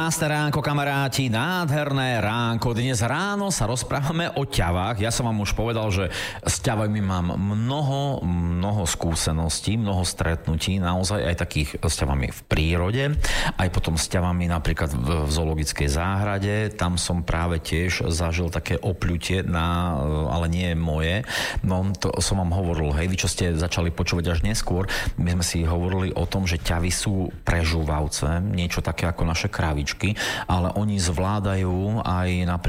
Krásne ránko, kamaráti, nádherné ránko. Dnes ráno sa rozprávame o ťavách. Ja som vám už povedal, že s ťavami mám mnoho skúseností, mnoho stretnutí, naozaj aj takých s ťavami v prírode, aj potom s ťavami napríklad v zoologickej záhrade. Tam som práve tiež zažil také opľutie, ale nie moje. No, to som vám hovoril, hej, vy čo ste začali počúvať až neskôr, my sme si hovorili o tom, že ťavy sú prežúvavce, niečo také ako naše kravičky, ale oni zvládajú aj napríklad